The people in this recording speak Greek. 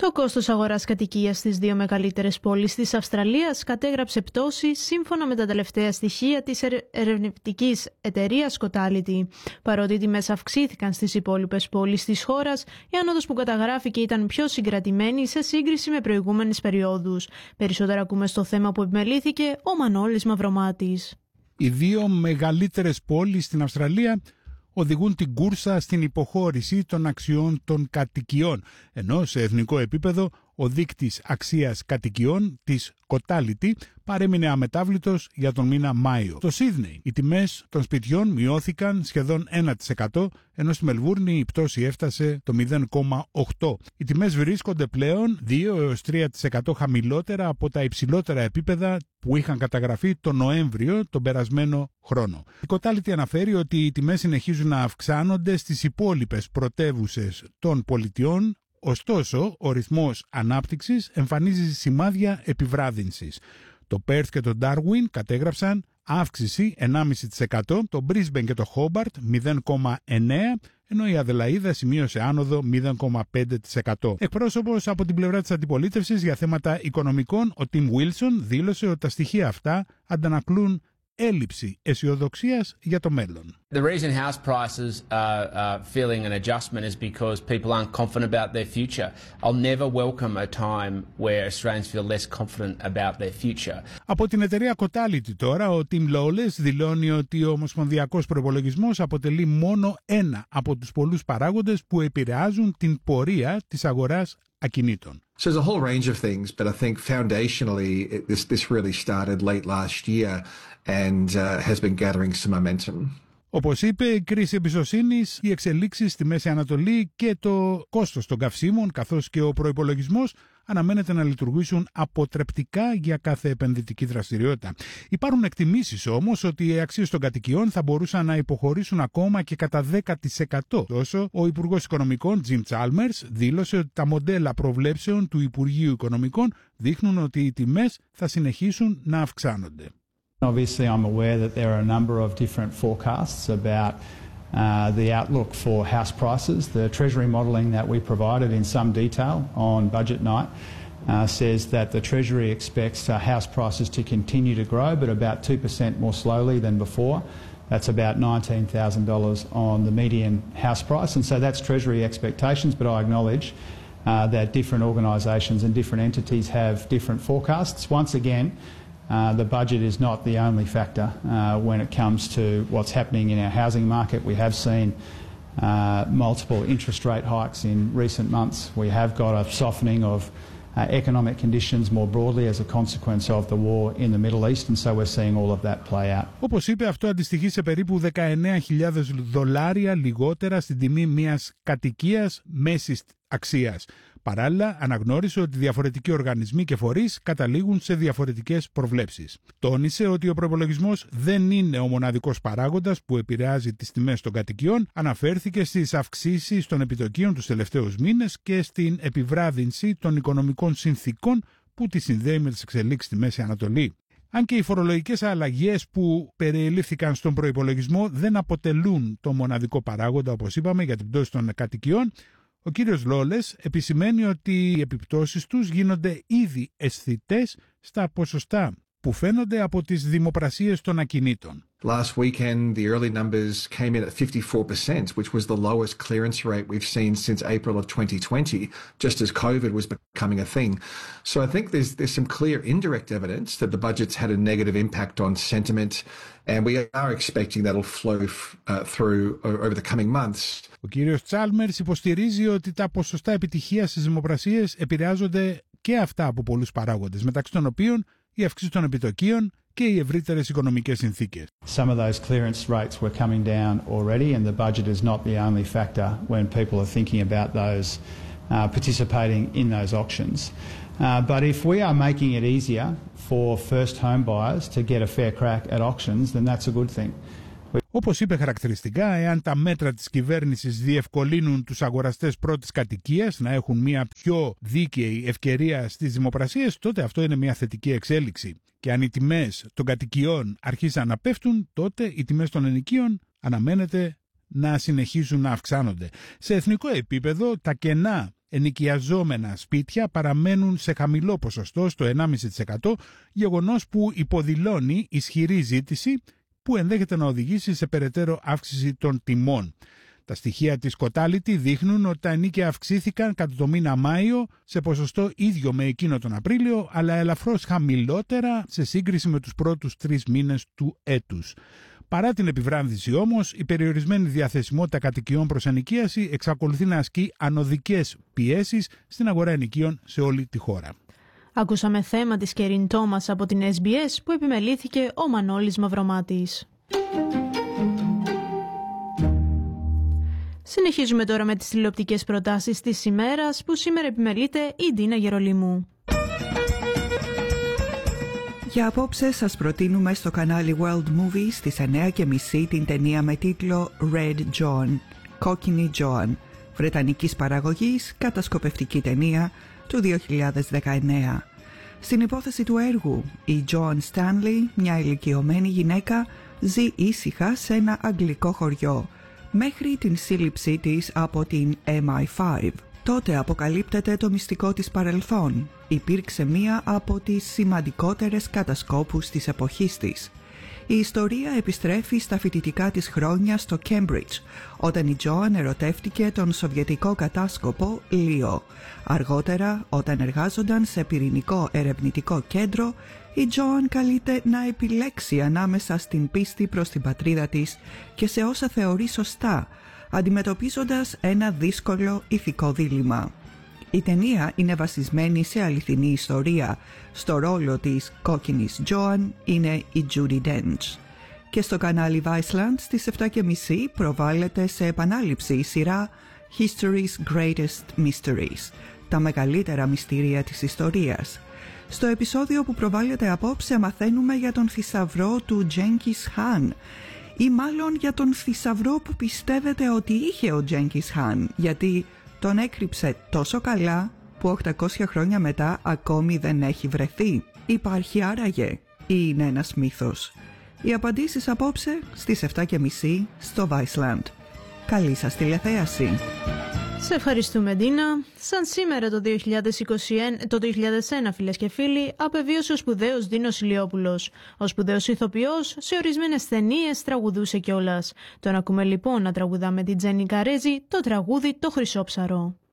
Το κόστος αγοράς κατοικίας στις δύο μεγαλύτερες πόλεις της Αυστραλίας κατέγραψε πτώση σύμφωνα με τα τελευταία στοιχεία της ερευνητικής εταιρείας Cotality. Παρότι οι τιμές αυξήθηκαν στις υπόλοιπες πόλεις της χώρας, η άνοδος που καταγράφηκε ήταν πιο συγκρατημένη σε σύγκριση με προηγούμενες περιόδους. Περισσότερα ακούμε στο θέμα που επιμελήθηκε ο Μανώλης Μαυρομάτης. Οι δύο μεγαλύτερες πόλεις στην Αυστραλία οδηγούν την κούρσα στην υποχώρηση των αξιών των κατοικιών, ενώ σε εθνικό επίπεδο ο δείκτης αξίας κατοικιών της Cotality παρέμεινε αμετάβλητος για τον μήνα Μάιο. Στο Σίδνεϊ οι τιμές των σπιτιών μειώθηκαν σχεδόν 1%, ενώ στη Μελβούρνη η πτώση έφτασε το 0,8%. Οι τιμές βρίσκονται πλέον 2-3% χαμηλότερα από τα υψηλότερα επίπεδα που είχαν καταγραφεί τον Νοέμβριο τον περασμένο χρόνο. Η Cotality αναφέρει ότι οι τιμές συνεχίζουν να αυξάνονται στις υπόλοιπες πρωτεύουσες των πολιτιών. Ωστόσο, ο ρυθμός ανάπτυξης εμφανίζει σημάδια επιβράδυνσης. Το Πέρθ και το Ντάρουιν κατέγραψαν αύξηση 1,5%, το Brisbane και το Hobart 0,9%, ενώ η Αδελαΐδα σημείωσε άνοδο 0,5%. Εκπρόσωπος από την πλευρά της αντιπολίτευσης για θέματα οικονομικών, ο Tim Wilson, δήλωσε ότι τα στοιχεία αυτά αντανακλούν έλλειψη αισιοδοξίας για το μέλλον. The reason house prices are feeling an adjustment is because people aren't confident about their future. I'll never welcome a time where Australians feel less confident about their future. Από την εταιρεία Cotality τώρα, ο Tim Lawless δηλώνει ότι ο ομοσπονδιακός προϋπολογισμός αποτελεί μόνο ένα από τους πολλούς παράγοντες που επηρεάζουν την πορεία της αγοράς ακινήτων. So there's a whole range of things, but I think foundationally this really started late last year and has been gathering some momentum. Όπως είπε, η κρίση εμπιστοσύνης, οι εξελίξεις στη Μέση Ανατολή και το κόστος των καυσίμων, καθώς και ο προϋπολογισμός, αναμένεται να λειτουργήσουν αποτρεπτικά για κάθε επενδυτική δραστηριότητα. Υπάρχουν εκτιμήσεις όμως ότι οι αξίες των κατοικιών θα μπορούσαν να υποχωρήσουν ακόμα και κατά 10%. Τόσο, ο Υπουργός Οικονομικών, Jim Chalmers, δήλωσε ότι τα μοντέλα προβλέψεων του Υπουργείου Οικονομικών δείχνουν ότι οι τιμές θα συνεχίσουν να αυξάνονται. Obviously, I'm aware that there are a number of different forecasts about the outlook for house prices. The Treasury modelling that we provided in some detail on budget night says that the Treasury expects house prices to continue to grow, but about 2% more slowly than before. That's about $19,000 on the median house price. And so that's Treasury expectations, but I acknowledge that different organisations and different entities have different forecasts. Once again, the budget is not the only factor when it comes to what's happening in our housing market. We have seen multiple interest rate hikes in recent months. We have got a softening of economic conditions more broadly as a consequence of the war in the Middle East, and so we're seeing all of that play out. Όπως είπε, αυτό αντιστοιχεί σε περίπου $19,000 λιγότερα στην τιμή μιας κατοικίας μέσης αξίας. Παράλληλα, αναγνώρισε ότι διαφορετικοί οργανισμοί και φορείς καταλήγουν σε διαφορετικές προβλέψεις. Τόνισε ότι ο προϋπολογισμός δεν είναι ο μοναδικός παράγοντας που επηρεάζει τις τιμές των κατοικιών, αναφέρθηκε στις αυξήσεις των επιτοκίων τους τελευταίους μήνες και στην επιβράδυνση των οικονομικών συνθήκων που τη συνδέει με τις εξελίξεις στη Μέση Ανατολή. Αν και οι φορολογικές αλλαγές που περιελήφθηκαν στον προϋπολογισμό δεν αποτελούν το μοναδικό παράγοντα, όπως είπαμε, για την πτώση των κατοικιών, ο κύριος Λόλες επισημαίνει ότι οι επιπτώσεις τους γίνονται ήδη αισθητές στα ποσοστά που φαίνονται από τις δημοπρασίες των ακινήτων. Last weekend, the early numbers came in at 54%, which was the lowest clearance rate we've seen since April of 2020, just as COVID was becoming a thing. So I think there's some clear indirect evidence that the budget's had a negative impact on sentiment, and we are expecting that'll flow through over the coming months. Ο κύριος Τσάλμερς υποστηρίζει ότι τα ποσοστά επιτυχίας στις δημοπρασίες επηρεάζονται και αυτά από πολλούς παράγοντες, μεταξύ των οποίων η αύξηση των επιτοκίων και οι ευρύτερες οικονομικές συνθήκες. Some of those clearance rates were coming down already, and the budget is not the only factor when people are thinking about those participating in those auctions. But if we are making it easier for first home buyers to get a fair crack at auctions, then that's a good thing. Όπως είπε χαρακτηριστικά, εάν τα μέτρα της κυβέρνησης διευκολύνουν τους αγοραστές πρώτης κατοικίας να έχουν μια πιο δίκαιη ευκαιρία στις δημοπρασίες, τότε αυτό είναι μια θετική εξέλιξη. Και αν οι τιμές των κατοικιών αρχίσαν να πέφτουν, τότε οι τιμές των ενοικίων αναμένεται να συνεχίζουν να αυξάνονται. Σε εθνικό επίπεδο, τα κενά ενοικιαζόμενα σπίτια παραμένουν σε χαμηλό ποσοστό, στο 1,5%, γεγονός που υποδηλώνει ισχυρή ζήτηση που ενδέχεται να οδηγήσει σε περαιτέρω αύξηση των τιμών. Τα στοιχεία της Cotality δείχνουν ότι τα ενοίκια αυξήθηκαν κατά το μήνα Μάιο σε ποσοστό ίδιο με εκείνο τον Απρίλιο, αλλά ελαφρώς χαμηλότερα σε σύγκριση με τους πρώτους 3 μήνες του έτους. Παρά την επιβράδυνση όμως, η περιορισμένη διαθεσιμότητα κατοικιών προς ενοικίαση εξακολουθεί να ασκεί ανωδικές πιέσεις στην αγορά ενοικίων σε όλη τη χώρα. Ακούσαμε θέμα της Κεριν Τόμας από την SBS που επιμελήθηκε ο Μανώλης Μαυρομάτης. Συνεχίζουμε τώρα με τις τηλεοπτικές προτάσεις της ημέρας που σήμερα επιμελείται η Ντίνα Γερολίμου. Για απόψε σας προτείνουμε στο κανάλι World Movies στις 9:30 την ταινία με τίτλο Red John, Κόκκινη Joan, βρετανικής παραγωγής κατασκοπευτική ταινία του 2019. Στην υπόθεση του έργου, η Joan Stanley, μια ηλικιωμένη γυναίκα, ζει ήσυχα σε ένα αγγλικό χωριό, μέχρι την σύλληψή της από την MI5. Τότε αποκαλύπτεται το μυστικό της παρελθόν. Υπήρξε μία από τις σημαντικότερες κατασκόπους της εποχής της. Η ιστορία επιστρέφει στα φοιτητικά της χρόνια στο Cambridge, όταν η Joan ερωτεύτηκε τον σοβιετικό κατάσκοπο Λίο. Αργότερα, όταν εργάζονταν σε πυρηνικό ερευνητικό κέντρο, η Joan καλείται να επιλέξει ανάμεσα στην πίστη προς την πατρίδα της και σε όσα θεωρεί σωστά, αντιμετωπίζοντας ένα δύσκολο ηθικό δίλημμα. Η ταινία είναι βασισμένη σε αληθινή ιστορία. Στο ρόλο της κόκκινης Joan είναι η Judi Dench. Και στο κανάλι Viceland στις 7:30 προβάλλεται σε επανάληψη η σειρά History's Greatest Mysteries, τα μεγαλύτερα μυστήρια της ιστορίας. Στο επεισόδιο που προβάλλεται απόψε μαθαίνουμε για τον θησαυρό του Genghis Khan, ή μάλλον για τον θησαυρό που πιστεύετε ότι είχε ο Genghis Khan, γιατί τον έκρυψε τόσο καλά που 800 χρόνια μετά ακόμη δεν έχει βρεθεί. Υπάρχει άραγε ή είναι ένας μύθος? Οι απαντήσεις απόψε στις 7:30 στο Viceland. Καλή σας τηλεθέαση. Σε ευχαριστούμε, Ντίνα. Σαν σήμερα το 2001, φίλες και φίλοι, απεβίωσε ο σπουδαίος Δίνος Ηλιόπουλος. Ο σπουδαίος ηθοποιός σε ορισμένες ταινίες τραγουδούσε κιόλας. Τον ακούμε λοιπόν να τραγουδά με την Τζέννη Καρέζη το τραγούδι «Το Χρυσόψαρο».